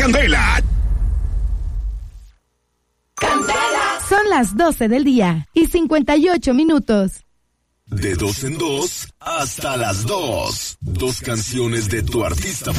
Candela. Son las 12 del día y 58 minutos. De 2 en 2 hasta las 2. 2 canciones de tu artista